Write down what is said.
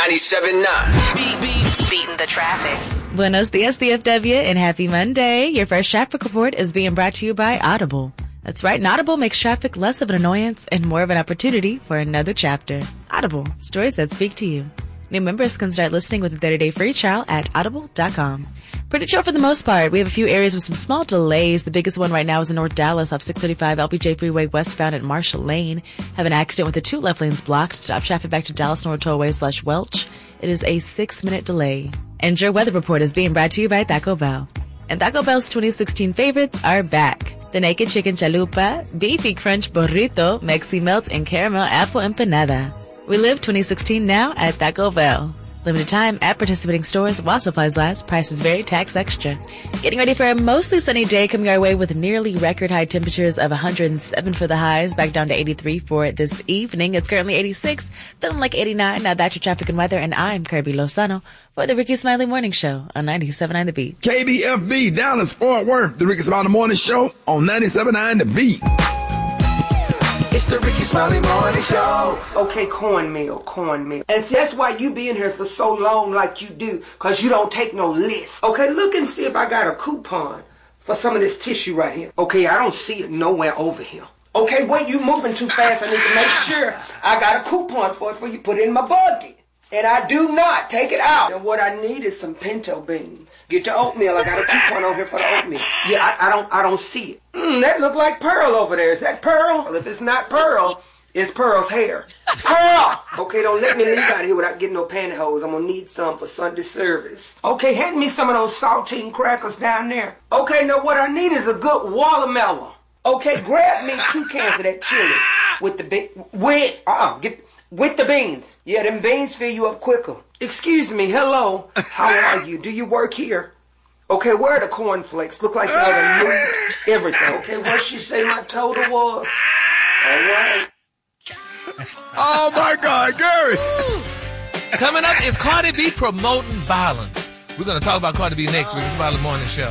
97.9. Beating the traffic. Buenos dias, DFW, and happy Monday. Your first traffic report is being brought to you by Audible. That's right, and Audible makes traffic less of an annoyance and more of an opportunity for another chapter. Audible, stories that speak to you. New members can start listening with a 30-day free trial at audible.com. Pretty chill for the most part. We have a few areas with some small delays. The biggest one right now is in North Dallas off 635 LBJ Freeway westbound at Marshall Lane. Have an accident with the two left lanes blocked. Stop traffic back to Dallas North Tollway / Welch. It is a 6-minute delay. And your weather report is being brought to you by Taco Bell. And Taco Bell's 2016 favorites are back. The Naked Chicken Chalupa, Beefy Crunch Burrito, Mexi Melt, and Caramel Apple Empanada. We live 2016 now at Taco Bell. Limited time at participating stores while supplies last. Prices vary, tax extra. Getting ready for a mostly sunny day coming our way with nearly record high temperatures of 107 for the highs, back down to 83 for this evening. It's currently 86, feeling like 89. Now that's your traffic and weather, and I'm Kirby Lozano for the Ricky Smiley Morning Show on 97.9 The Beat. KBFB, Dallas, Fort Worth, the Ricky Smiley Morning Show on 97.9 The Beat. It's the Ricky Smiley Morning Show. Okay, cornmeal. And see, that's why you be in here for so long like you do, because you don't take no list. Okay, look and see if I got a coupon for some of this tissue right here. Okay, I don't see it nowhere over here. Okay, wait, you moving too fast. I need to make sure I got a coupon for it before you put it in my bucket. And I do not take it out. And what I need is some pinto beans. Get your oatmeal. I got a coupon on here for the oatmeal. Yeah, I don't see it. That look like Pearl over there. Is that Pearl? Well, if it's not Pearl, it's Pearl's hair. Pearl! Okay, don't let me leave out of here without getting no pantyhose. I'm gonna need some for Sunday service. Okay, hand me some of those saltine crackers down there. Okay, now what I need is a good watermelon. Okay, grab me 2 cans of that chili with the with the beans. Yeah, them beans fill you up quicker. Excuse me, hello. How are you? Do you work here? Okay, where are the cornflakes? Look like y'all done moved everything. Okay, what she say my total was? All right. Oh, my God, Gary. Coming up is Cardi B promoting violence. We're going to talk about Cardi B next week. It's about the morning show.